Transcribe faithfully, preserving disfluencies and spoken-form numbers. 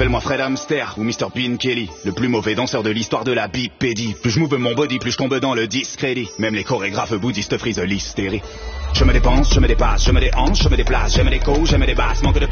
Appelle-moi Fred Hamster ou mister Bean Kelly, le plus mauvais danseur de l'histoire de la bipédie. Plus je move mon body, plus je tombe dans le discrédit. Même les chorégraphes bouddhistes frisent l'hystérie. Je me dépense, je me dépasse, je me déhanche, je me déplace, j'aime les coups, j'aime les basses, manque de